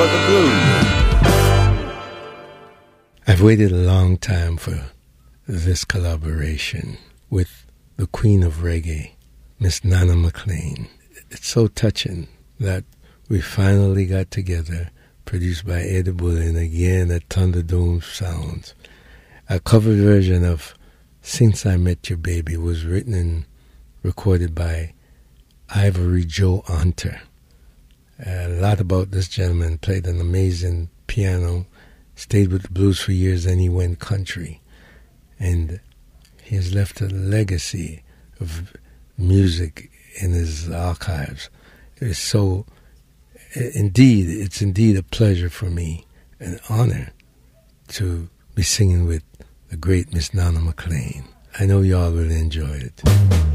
for the blues. I've waited a long time for this collaboration with the queen of reggae, Miss Nana McClain. It's so touching that we finally got together, produced by Eddie Bullen, again at Thunderdome Sounds. A cover version of Since I Met Your Baby was written and recorded by Ivory Joe Hunter. A lot about this gentleman. Played an amazing piano, stayed with the blues for years, then he went country. And he has left a legacy of music in his archives. It's so, it's indeed a pleasure for me, an honor to be singing with the great Miss Nana McClain. I know y'all will enjoy it.